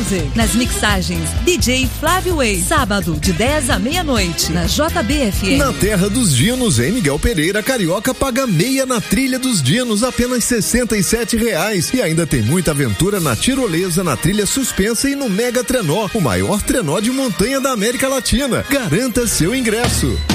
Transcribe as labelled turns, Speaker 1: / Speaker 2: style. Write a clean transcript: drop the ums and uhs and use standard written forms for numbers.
Speaker 1: Music. Nas mixagens, DJ Flávio Way. Sábado, de 10 à meia-noite, na JBFM.
Speaker 2: Na Terra dos Dinos, em Miguel Pereira, Carioca, paga meia na Trilha dos Dinos, apenas R$67. E ainda tem muita aventura na tirolesa, na trilha suspensa e no Mega Trenó, o maior trenó de montanha da América Latina. Garanta seu ingresso.